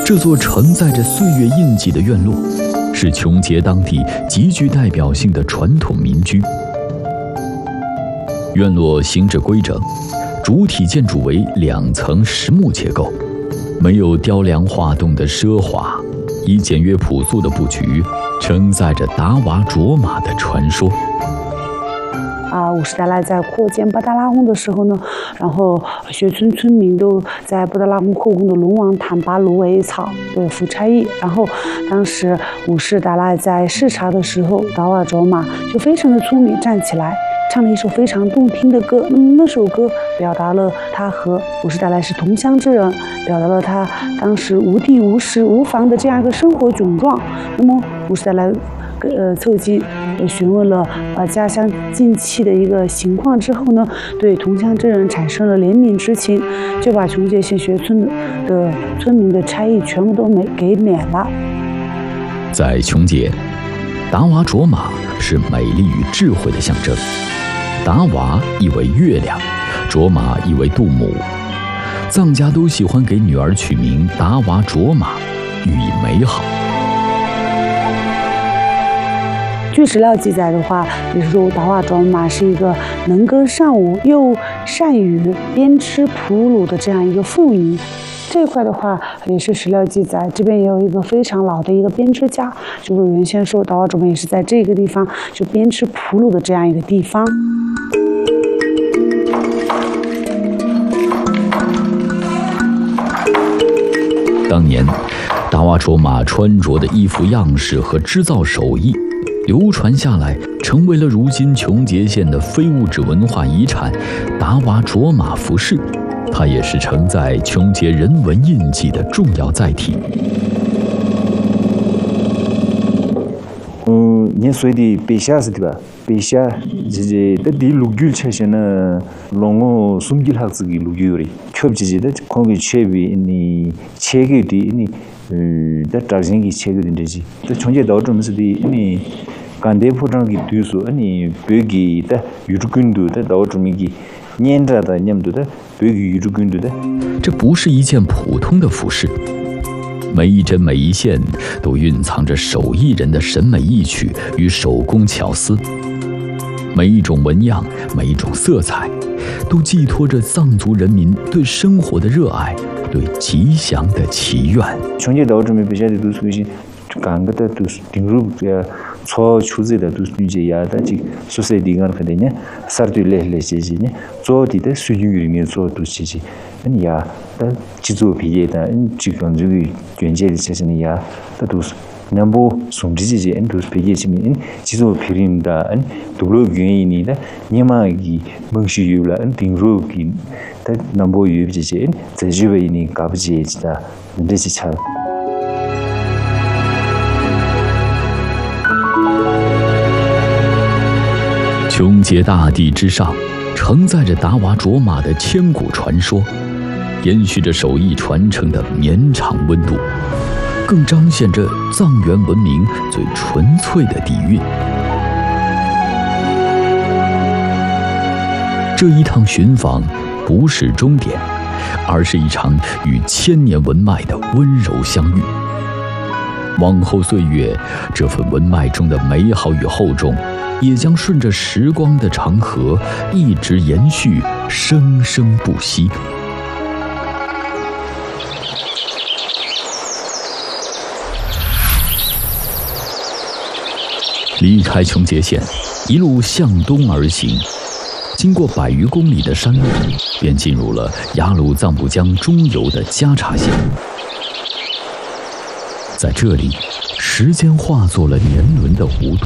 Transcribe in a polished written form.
这座承载着岁月印记的院落，是琼结当地极具代表性的传统民居。院落形制规整，主体建筑为2层实木结构，没有雕梁画栋的奢华，以简约朴素的布局，承载着达瓦卓玛的传说。 五世达赖在扩建布达拉宫的时候呢，然后雪村村民都在布达拉宫后宫的龙王坛拔芦苇草对服差役。然后当时五世达赖在视察的时候，达瓦卓玛就非常的聪明，站起来唱了一首非常动听的歌。那么那首歌表达了他和五世达赖是同乡之人，表达了他当时无地无食无房的这样一个生活窘状。那么五世达赖凑近询问了家乡近期的一个情况之后呢，对同乡之人产生了怜悯之情，就把琼结县学村的村民的差役全部都给免了。 在琼结，达瓦卓玛是美丽与智慧的象征。达瓦意为月亮，卓玛意为杜母。藏家都喜欢给女儿取名达瓦卓玛，寓意美好。 据史料记载的话，也是说达瓦卓玛是一个能歌善舞又善于编织蒲鲁的这样一个妇女。这一块的话也是史料记载，这边也有一个非常老的一个编织家，就是原先说达瓦卓玛也是在这个地方就编织蒲鲁的这样一个地方。 当年达瓦卓玛穿着的衣服样式和织造手艺流传下来，成为了如今琼结县的非物质文化遗产达瓦卓玛服饰。它也是承载琼结人文印记的重要载体。 你说的北夏是对吧？北夏这的6개월 차에는 롱어 숨길학습이 6개월이 겹지지다 거기 최비 이 체계디 이 다 자신이 체계된지 또 총재 나오면서디 이 간대 포장기 뒤서 아니 벽이 다 유르군도 다 나오면기 년자다 냠도 다 벽이 유르군도 다 这不是一件普通的服饰，每一针每一线都蕴藏着手艺人的审美意趣与手工巧思，每一种纹样，每一种色彩，都寄托着藏族人民对生活的热爱，对吉祥的祈愿。 총재 나오면 비자리 두수기 강가다 두수 딩루야 초 추제다 두수니제 야다지 소세디간 근데냐 사르들레레지지니 조디데 수유유니 조두시지 아니야 다 지조 비예다 지금 저기 견제를 చే시니야 다 두수 남부 숨지지지 엔두스 비예지민 지조 비린다 안 도로 유인이다 니마기 멍시유라 안 딩루기 다 남부 유비지지 제주베이니 가부지지다 근데지차 琼结大地之上，承载着达瓦卓玛的千古传说，延续着手艺传承的绵长温度，更彰显着藏原文明最纯粹的底蕴。这一趟寻访不是终点，而是一场与千年文脉的温柔相遇。往后岁月，这份文脉中的美好与厚重，也将顺着时光的长河一直延续，生生不息。离开琼结县，一路向东而行，经过100余公里的山路，便进入了雅鲁藏布江中游的加查县。在这里，时间化作了年轮的弧度，